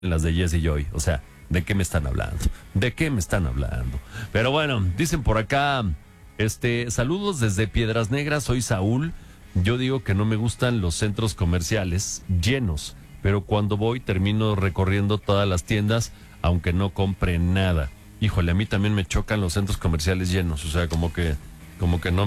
las de Jesse Joy. O sea, ¿de qué me están hablando? ¿De qué me están hablando? Pero bueno, dicen por acá, saludos desde Piedras Negras, soy Saúl. Yo digo que no me gustan los centros comerciales llenos, pero cuando voy termino recorriendo todas las tiendas, aunque no compre nada. Híjole, a mí también me chocan los centros comerciales llenos, o sea, como que no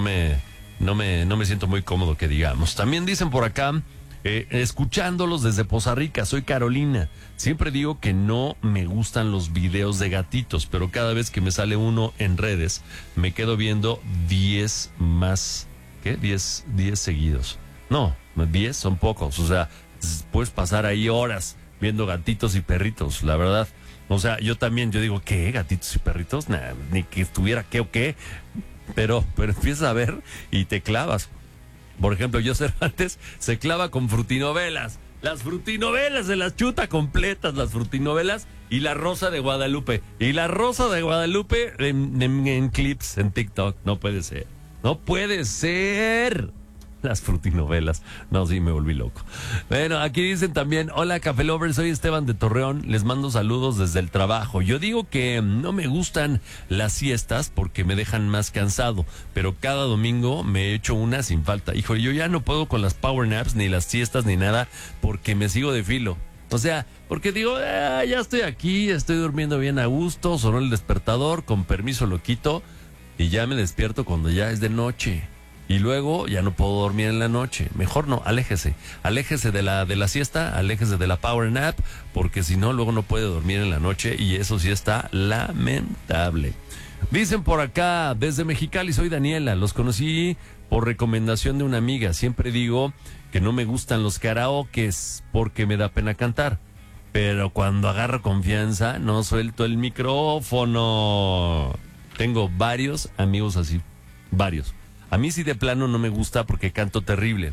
me siento muy cómodo, que digamos. También dicen por acá, escuchándolos desde Poza Rica, soy Carolina. Siempre digo que no me gustan los videos de gatitos, pero cada vez que me sale uno en redes, me quedo viendo 10 más. ¿Qué? 10 seguidos. No, 10 son pocos, o sea, puedes pasar ahí horas viendo gatitos y perritos, la verdad. O sea, yo digo, ¿qué? ¿Gatitos y perritos? Nah, ni que estuviera qué o qué. Pero empiezas a ver y te clavas. Por ejemplo, yo Cervantes se clava con frutinovelas. Las frutinovelas se las chuta completas, las frutinovelas y La Rosa de Guadalupe. Y La Rosa de Guadalupe en clips en TikTok. No puede ser. No puede ser. Las frutinovelas. No, sí, me volví loco. Bueno, aquí dicen también, hola Café Lovers, soy Esteban de Torreón, les mando saludos desde el trabajo. Yo digo que no me gustan las siestas porque me dejan más cansado, pero cada domingo me echo una sin falta. Hijo, yo ya no puedo con las power naps, ni las siestas, ni nada, porque me sigo de filo. O sea, porque digo, ya estoy aquí, estoy durmiendo bien a gusto, sonó el despertador, con permiso lo quito, y ya me despierto cuando ya es de noche. Y luego ya no puedo dormir en la noche. Mejor no, aléjese de la siesta, aléjese de la power nap, porque si no, luego no puede dormir en la noche y eso sí está lamentable. Dicen por acá, desde Mexicali, soy Daniela, los conocí por recomendación de una amiga. Siempre digo que no me gustan los karaokes porque me da pena cantar, pero cuando agarro confianza no suelto el micrófono. Tengo varios amigos así, varios. A mí sí de plano no me gusta porque canto terrible.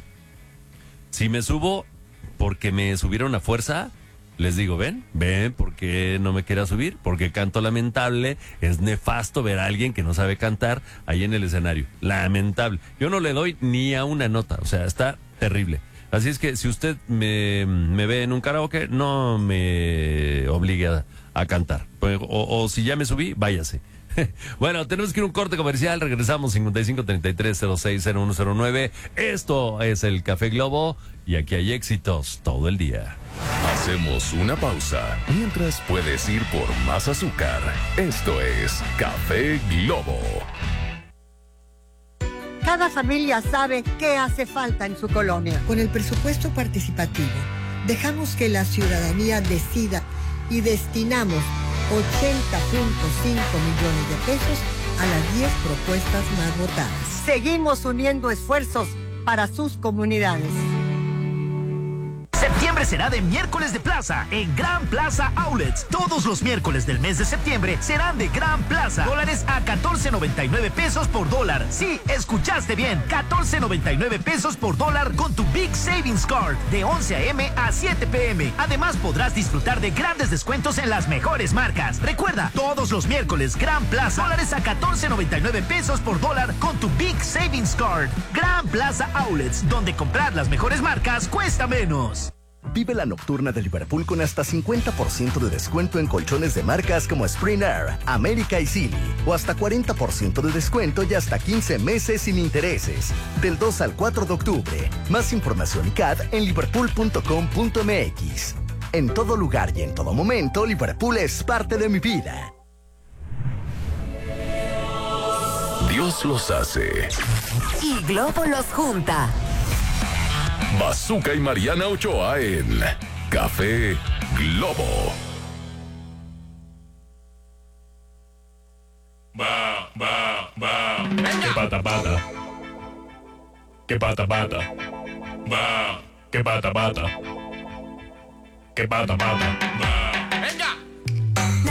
Si me subo porque me subieron a fuerza, les digo, ven, porque no me quiera subir, porque canto lamentable. Es nefasto ver a alguien que no sabe cantar ahí en el escenario. Lamentable. Yo no le doy ni a una nota, o sea, está terrible. Así es que si usted me ve en un karaoke, no me obligue a cantar. O si ya me subí, váyase. Bueno, tenemos que ir a un corte comercial. Regresamos 5533060109. Esto es el Café Globo y aquí hay éxitos todo el día. Hacemos una pausa mientras puedes ir por más azúcar. Esto es Café Globo. Cada familia sabe qué hace falta en su colonia. Con el presupuesto participativo, dejamos que la ciudadanía decida y destinamos 80.5 millones de pesos a las 10 propuestas más votadas. Seguimos uniendo esfuerzos para sus comunidades. Septiembre será de miércoles de plaza en Gran Plaza Outlets. Todos los miércoles del mes de septiembre serán de Gran Plaza. Dólares a 14.99 pesos por dólar. Sí, escuchaste bien. 14.99 pesos por dólar con tu Big Savings Card de 11 a.m. a 7 p.m. Además podrás disfrutar de grandes descuentos en las mejores marcas. Recuerda, todos los miércoles Gran Plaza. Dólares a 14.99 pesos por dólar con tu Big Savings Card. Gran Plaza Outlets, donde comprar las mejores marcas cuesta menos. Vive la nocturna de Liverpool con hasta 50% de descuento en colchones de marcas como Spring Air, América y Silly. O hasta 40% de descuento y hasta 15 meses sin intereses. Del 2 al 4 de octubre. Más información y CAD en liverpool.com.mx. En todo lugar y en todo momento, Liverpool es parte de mi vida. Dios los hace. Y Globo los junta. Bazooka y Mariana Ochoa en Café Globo. Ba, ba, ba. Que pata pata. Que pata pata. Ba. Que pata pata. Que pata pata. Ba.